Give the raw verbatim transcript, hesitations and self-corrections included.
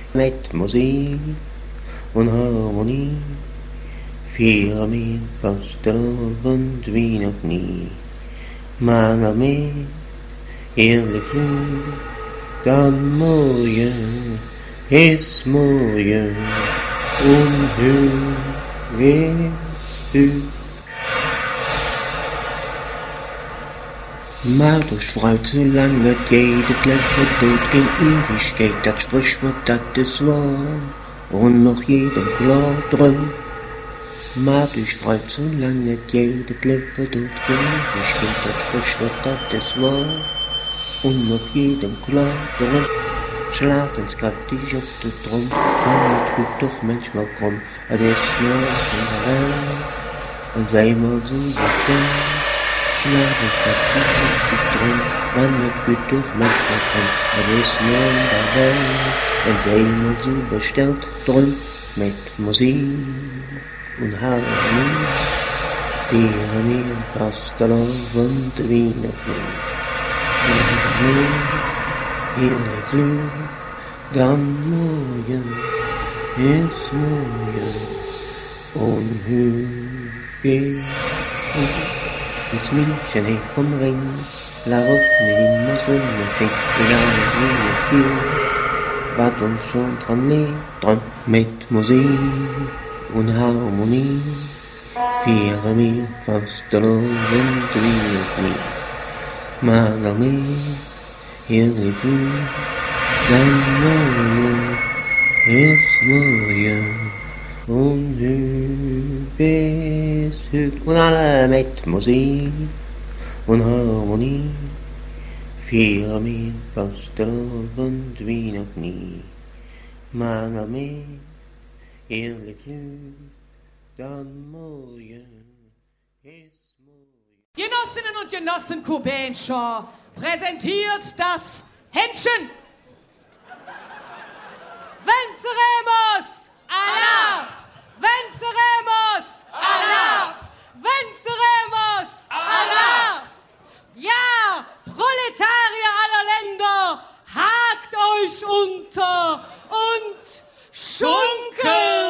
Mit Musik und Harmonie feiern wir Fastenabend wie noch nie. Mange med ehrlich Flug am Morgen ist Morgen und Höhe Höhe. Macht euch frei, zu lange geht, das Leben tut kein Ewigkeit, das Sprichwort, das ist wahr, und noch jedem klar drin. Macht euch frei, zu lange geht, das Leben tut kein Ewigkeit, das Sprichwort, das ist wahr, und noch jedem klar drin. Schlag ins kräftig auf den Drum, man wird gut doch manchmal krumm, das ist nur in der Welt, und sei mal so befreit. Schlag ins kräftig auf den Drum, man wird gut doch manchmal krumm, das ist nur in der Welt, und sei mal so bestellt drum, mit Musik und Harmonie, feiern wir Fastenabend wie noch nie. Ehrlich Flug, dann morgen ist morgen und Hügel. Ins München hey vom Ring, la route die Massenmaschine, egal wie es geht, wat uns schon dran liegt, dran mit Musik und Harmonie, feiern wir Fastenabend wie noch nie. Mager mit ehrlich Flug, dann morgen ist morgen und Hügel ist Hügel. Und alle mit Musik und Harmonie feiern wir Fastenabend wie noch nie. Mager mit ehrlich Flug, dann morgen ist Genossinnen und Genossen Kubenscher präsentiert das Händchen. Venceremos! Allah! Venceremos! Allah! Venceremos! Allah! Ja, Proletarier aller Länder, hakt euch unter und schunkelt!